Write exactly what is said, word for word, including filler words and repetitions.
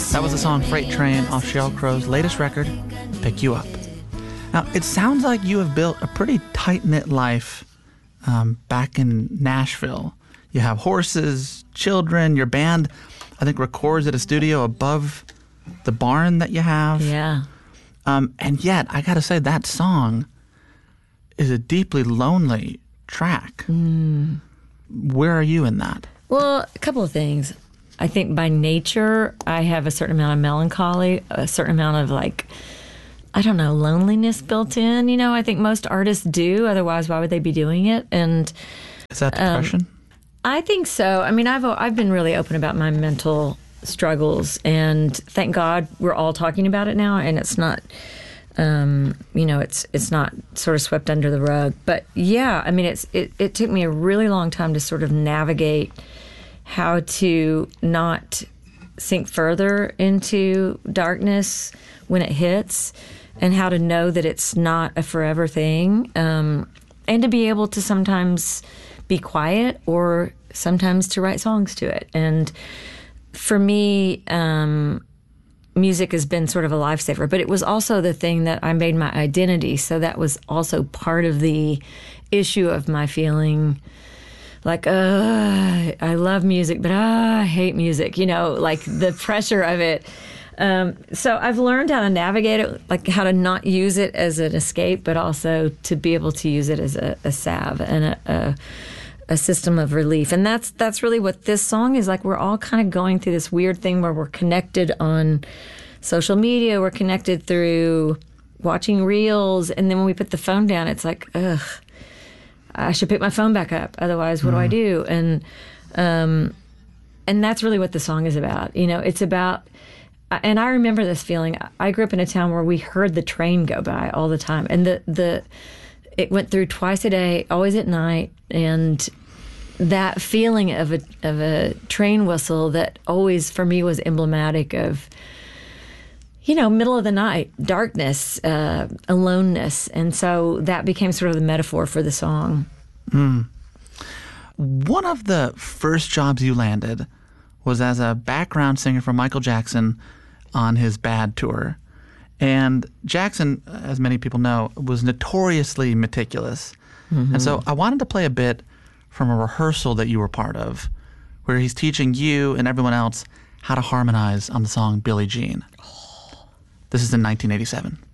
That was the song Freight Train off Sheryl Crow's latest record, Pick You Up. Now, it sounds like you have built a pretty tight-knit life um, back in Nashville. You have horses, children, your band, I think, records at a studio above the barn that you have. Yeah. Um, and yet, I got to say, that song is a deeply lonely track. Mm. Where are you in that? Well, a couple of things. I think by nature, I have a certain amount of melancholy, a certain amount of like, I don't know, loneliness built in. You know, I think most artists do. Otherwise, why would they be doing it? And is that depression? Um, I think so. I mean, I've I've been really open about my mental struggles, and thank God we're all talking about it now, and it's not, um, you know, it's it's not sort of swept under the rug. But yeah, I mean, it's it, it took me a really long time to sort of navigate how to not sink further into darkness when it hits, and how to know that it's not a forever thing, um, and to be able to sometimes be quiet or sometimes to write songs to it. And for me, um, music has been sort of a lifesaver, but it was also the thing that I made my identity. So that was also part of the issue of my feeling like, uh, I love music, but uh, I hate music, you know, like the pressure of it. Um, so I've learned how to navigate it, like how to not use it as an escape, but also to be able to use it as a, a salve and a, a, a system of relief. And that's that's really what this song is like. We're all kind of going through this weird thing where we're connected on social media. We're connected through watching reels. And then when we put the phone down, it's like, ugh, I should pick my phone back up. Otherwise, what mm. do I do? And um, and that's really what the song is about. You know, it's about, and I remember this feeling. I grew up in a town where we heard the train go by all the time. And the, the it went through twice a day, always at night. And that feeling of a of a train whistle that always, for me, was emblematic of, you know, middle of the night, darkness, uh, aloneness. And so that became sort of the metaphor for the song. Mm. One of the first jobs you landed was as a background singer for Michael Jackson on his Bad tour. And Jackson, as many people know, was notoriously meticulous. Mm-hmm. And so I wanted to play a bit from a rehearsal that you were part of, where he's teaching you and everyone else how to harmonize on the song Billie Jean. This is in nineteen eighty-seven.